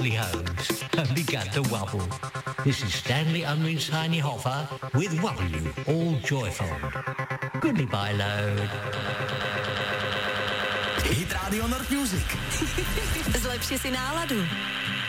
wobbly hose and began to wobble. This is Stanley Unwin's Tiny Hoffer with Wobble You, all joyful. Goodbye, load. Hit Radio Nord Music. Zlepši si náladu.